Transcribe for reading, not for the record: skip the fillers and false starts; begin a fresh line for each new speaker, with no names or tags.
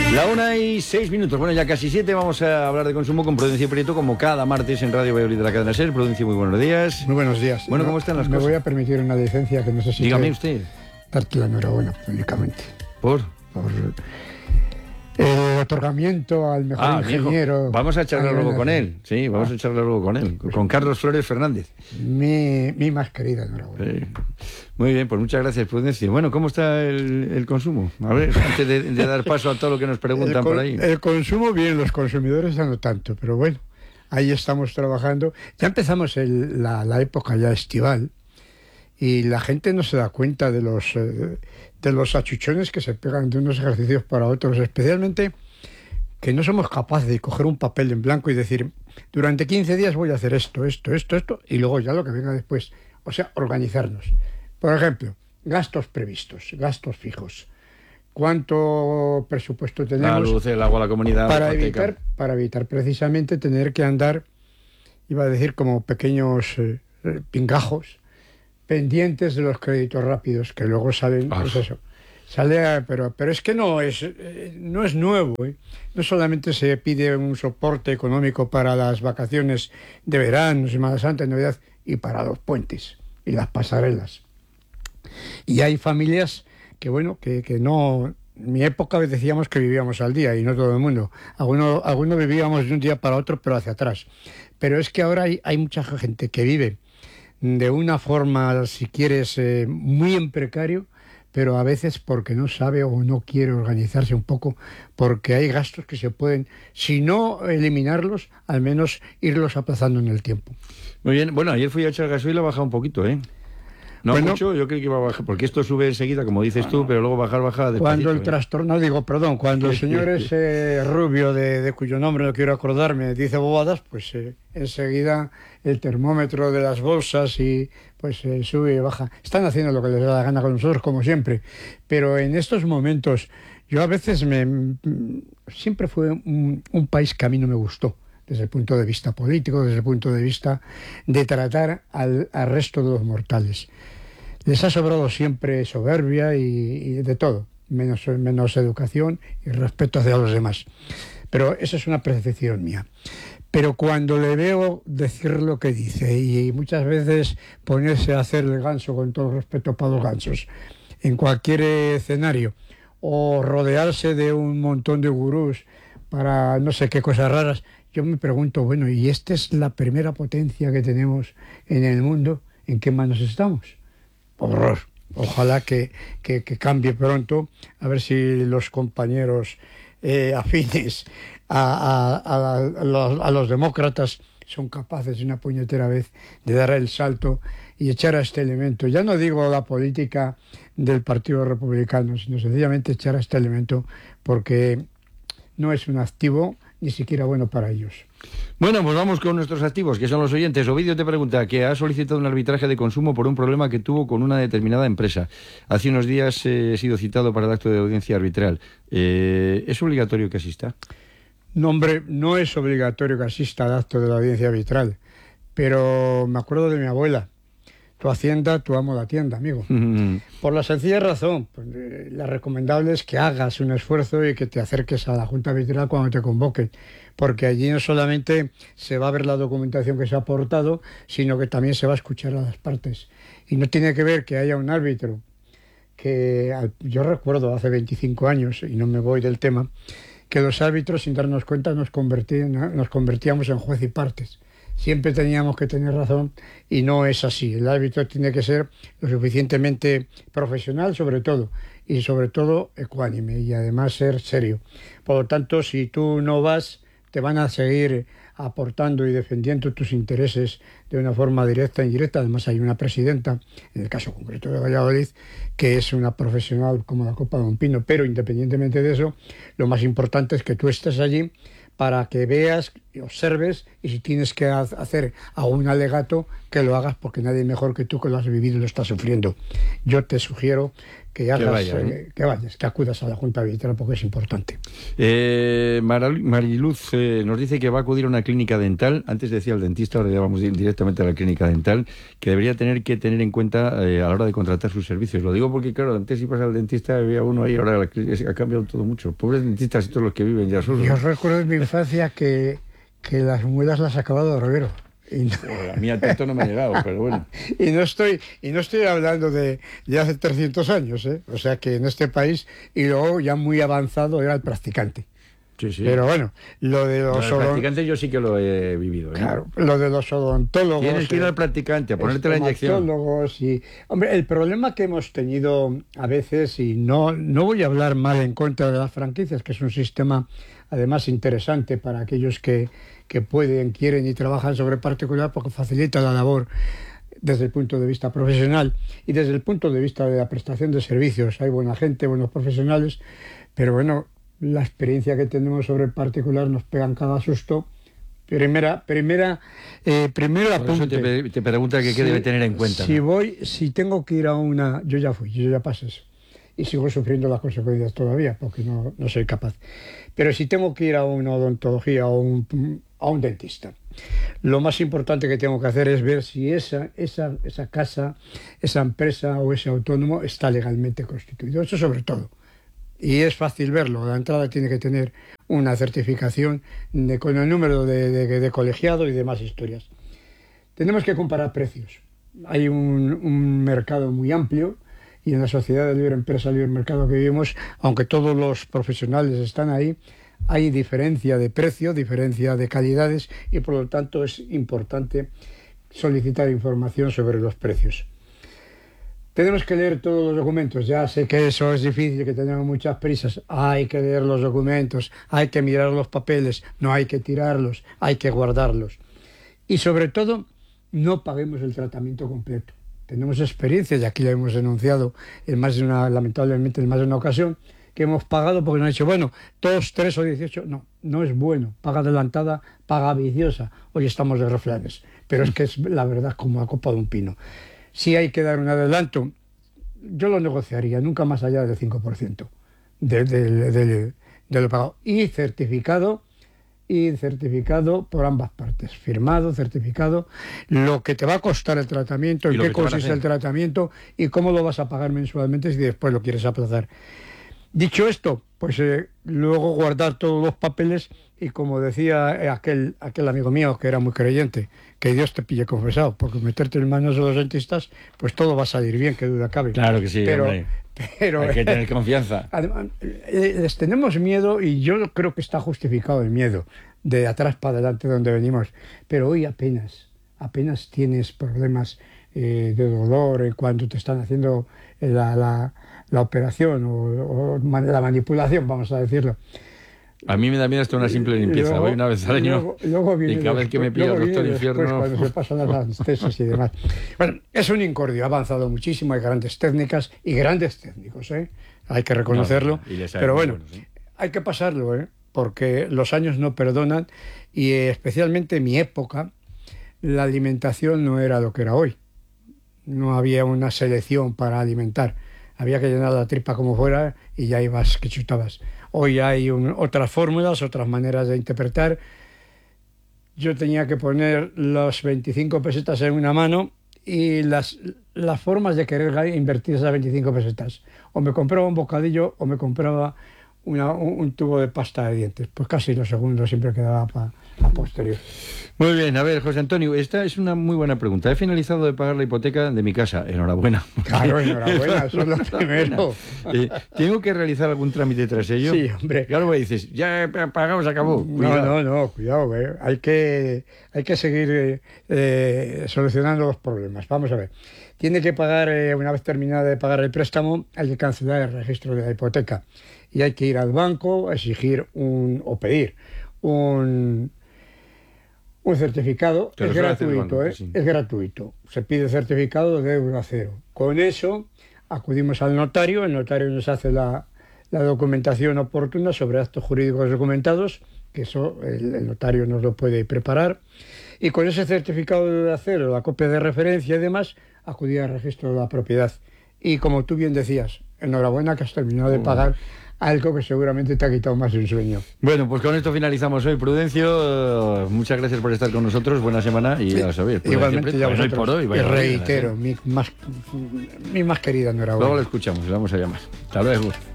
1:06. Bueno, ya casi 7. Vamos a hablar de consumo con Prudencio Prieto, como cada martes en Radio Valladolid de la cadena SER. Prudencio, muy buenos días.
Muy buenos días.
Bueno, ¿cómo están las
cosas?
cosas?
Me voy a permitir una licencia que no sé si...
Dígame usted.
Darte la enhorabuena públicamente.
¿Por?
Por el otorgamiento al mejor ingeniero.
Vamos a charlar luego con él. Sí, vamos a charlar luego con él. Con Carlos Flores Fernández.
Mi más querida enhorabuena.
Sí. Muy bien, pues muchas gracias, Prudencio. Bueno, ¿cómo está el consumo? A ver, antes de dar paso a todo lo que nos preguntan por ahí.
El consumo, bien, los consumidores ya no tanto, pero bueno, ahí estamos trabajando. Ya empezamos la época ya estival y la gente no se da cuenta de los achuchones que se pegan de unos ejercicios para otros, especialmente que no somos capaces de coger un papel en blanco y decir, durante 15 días voy a hacer esto, y luego ya lo que venga después. O sea, organizarnos. Por ejemplo, gastos previstos, gastos fijos. ¿Cuánto presupuesto tenemos?
La luz, el agua, la comunidad.
Para evitar precisamente tener que andar, iba a decir, como pequeños pingajos, pendientes de los créditos rápidos, que luego salen, pues eso. Pero es que no es nuevo, ¿eh? No solamente se pide un soporte económico para las vacaciones de verano, Semana Santa, Navidad, y para los puentes y las pasarelas. Y hay familias que, bueno, que no... En mi época decíamos que vivíamos al día, y no todo el mundo. Algunos vivíamos de un día para otro, pero hacia atrás. Pero es que ahora hay mucha gente que vive de una forma, si quieres, muy en precario, pero a veces porque no sabe o no quiere organizarse un poco, porque hay gastos que se pueden, si no eliminarlos, al menos irlos aplazando en el tiempo.
Muy bien, bueno, ayer fui a echar gasoil y ha bajado un poquito, ¿eh? No mucho, yo creí que iba a bajar, porque esto sube enseguida, como dices tú, pero luego baja despacito.
Cuando el trastorno, cuando el señor ese rubio, de cuyo nombre no quiero acordarme, dice bobadas, pues enseguida el termómetro de las bolsas y pues sube y baja. Están haciendo lo que les da la gana con nosotros, como siempre, pero en estos momentos, yo a veces siempre fue un país que a mí no me gustó, desde el punto de vista político, desde el punto de vista de tratar al resto de los mortales. Les ha sobrado siempre soberbia y de todo, menos educación y respeto hacia los demás. Pero esa es una percepción mía. Pero cuando le veo decir lo que dice y muchas veces ponerse a hacer el ganso, con todo respeto para los gansos, en cualquier escenario, o rodearse de un montón de gurús para no sé qué cosas raras, yo me pregunto, bueno, ¿y esta es la primera potencia que tenemos en el mundo? ¿En qué manos estamos? Horror. Ojalá que cambie pronto, a ver si los compañeros afines a los demócratas son capaces de una puñetera vez de dar el salto y echar a este elemento. Ya no digo la política del Partido Republicano, sino sencillamente echar a este elemento porque no es un activo ni siquiera bueno para ellos.
Bueno, pues vamos con nuestros activos, que son los oyentes. Ovidio te pregunta que ha solicitado un arbitraje de consumo por un problema que tuvo con una determinada empresa. Hace unos días he sido citado para el acto de audiencia arbitral. ¿Es obligatorio que asista?
No, hombre, no es obligatorio que asista al acto de la audiencia arbitral, pero me acuerdo de mi abuela. Tu hacienda, tu amo la tienda, amigo. Por la sencilla razón, pues, la recomendable es que hagas un esfuerzo y que te acerques a la Junta Arbitral cuando te convoquen, porque allí no solamente se va a ver la documentación que se ha aportado, sino que también se va a escuchar a las partes. Y no tiene que ver que haya un árbitro, que yo recuerdo hace 25 años, y no me voy del tema, que los árbitros, sin darnos cuenta, nos convertíamos en juez y partes. Siempre teníamos que tener razón y no es así. El árbitro tiene que ser lo suficientemente profesional, sobre todo ecuánime y además ser serio. Por lo tanto, si tú no vas, te van a seguir aportando y defendiendo tus intereses de una forma directa e indirecta. Además, hay una presidenta, en el caso concreto de Valladolid, que es una profesional como la copa de un pino, pero independientemente de eso, lo más importante es que tú estés allí para que veas, observes, y si tienes que hacer algún alegato, que lo hagas, porque nadie mejor que tú, que lo has vivido y lo estás sufriendo. Yo te sugiero que vayas, que acudas a la Junta Arbitral porque es importante.
Mariluz nos dice que va a acudir a una clínica dental. Antes decía el dentista, ahora ya vamos directamente a la clínica dental, que debería tener en cuenta a la hora de contratar sus servicios. Lo digo porque, claro, antes ibas al dentista, había uno ahí, ahora ha cambiado todo mucho. Pobres dentistas y todos los que viven ya solos.
Yo recuerdo en mi infancia que las muelas las acababa de Rivero.
A mí al tanto no me ha llegado, pero bueno.
y no estoy hablando de hace 300 años, ¿eh? O sea que en este país, y luego ya muy avanzado era el practicante.
Sí, sí.
Pero bueno, lo de los
practicantes yo sí que lo he vivido, ¿eh?
Claro, lo de los odontólogos.
Tienes que ir al practicante a ponerte la inyección.
Y, hombre, el problema que hemos tenido a veces, y no voy a hablar mal en contra de las franquicias, que es un sistema además interesante para aquellos que pueden, quieren y trabajan sobre particular, porque facilita la labor desde el punto de vista profesional y desde el punto de vista de la prestación de servicios. Hay buena gente, buenos profesionales, pero bueno, la experiencia que tenemos sobre el particular nos pegan cada susto. Primero apunte.
Te pregunta qué debe tener en cuenta.
Si tengo que ir a una... Yo ya pasé eso. Y sigo sufriendo las consecuencias todavía, porque no soy capaz. Pero si tengo que ir a una odontología o a un dentista, lo más importante que tengo que hacer es ver si esa casa, esa empresa o ese autónomo está legalmente constituido. Eso sobre todo. Y es fácil verlo. La entrada tiene que tener una certificación con el número de colegiado y demás historias. Tenemos que comparar precios. Hay un mercado muy amplio y en la sociedad de libre empresa, libre mercado que vivimos, aunque todos los profesionales están ahí, hay diferencia de precio, diferencia de calidades y por lo tanto es importante solicitar información sobre los precios. Tenemos que leer todos los documentos. Ya sé que eso es difícil, que tenemos muchas prisas. Hay que leer los documentos, hay que mirar los papeles, no hay que tirarlos, hay que guardarlos. Y sobre todo, no paguemos el tratamiento completo. Tenemos experiencia, y aquí lo hemos denunciado lamentablemente en más de una ocasión, que hemos pagado porque nos han dicho, bueno, 2, 3 o 18. No es bueno. Paga adelantada, paga viciosa. Hoy estamos de refranes. Pero es que es la verdad como la copa de un pino. Si hay que dar un adelanto, yo lo negociaría, nunca más allá del 5% de lo pagado. Y certificado por ambas partes. Firmado, certificado, lo que te va a costar el tratamiento, en qué consiste el tratamiento y cómo lo vas a pagar mensualmente si después lo quieres aplazar. Dicho esto, pues luego guardar todos los papeles y como decía aquel amigo mío que era muy creyente, que Dios te pille confesado, porque meterte en manos de los dentistas, pues todo va a salir bien, que duda cabe.
Claro que sí,
pero
hay que tener confianza.
Además, les tenemos miedo y yo creo que está justificado el miedo, de atrás para adelante donde venimos, pero hoy apenas tienes problemas de dolor cuando te están haciendo la operación o la manipulación, vamos a decirlo.
A mí me da miedo hasta una simple limpieza. Voy una vez al año y cada vez que me pilla el doctor infierno...
Cuando se pasan las anestesias y demás. Bueno, es un incordio, ha avanzado muchísimo, hay grandes técnicas y grandes técnicos, ¿eh? Hay que reconocerlo. Pero bueno, hay que pasarlo, ¿eh? Porque los años no perdonan y especialmente en mi época la alimentación no era lo que era hoy. No había una selección para alimentar. Había que llenar la tripa como fuera y ya ibas que chutabas. Hoy hay otras fórmulas, otras maneras de interpretar. Yo tenía que poner los 25 pesetas en una mano y las formas de querer invertir esas 25 pesetas. O me compraba un bocadillo o me compraba un tubo de pasta de dientes. Pues casi lo segundo siempre quedaba a posterior.
Muy bien, a ver, José Antonio, esta es una muy buena pregunta. He finalizado de pagar la hipoteca de mi casa. Enhorabuena.
Claro, enhorabuena, eso es lo primero.
¿Tengo que realizar algún trámite tras ello?
Sí, hombre.
Claro, me dices, ya he pagado, se acabó.
No, cuidado, hay que seguir solucionando los problemas. Vamos a ver. Tiene que pagar, una vez terminada de pagar el préstamo, hay que cancelar el registro de la hipoteca. Y hay que ir al banco a exigir o pedir un certificado. Es gratuito, banco, sí. Es gratuito. Se pide certificado de €0. Con eso acudimos al notario, el notario nos hace la documentación oportuna sobre actos jurídicos documentados, que eso el notario nos lo puede preparar, y con ese certificado de €0, la copia de referencia y demás, acudir al registro de la propiedad. Y como tú bien decías, enhorabuena que has terminado de pagar algo que seguramente te ha quitado más de un sueño.
Bueno, pues con esto finalizamos hoy. Prudencio, muchas gracias por estar con nosotros. Buena semana y a saber.
Igualmente, ya vosotros.
Por hoy,
y reitero, mi más querida enhorabuena.
Luego lo escuchamos, le vamos a llamar. Hasta luego.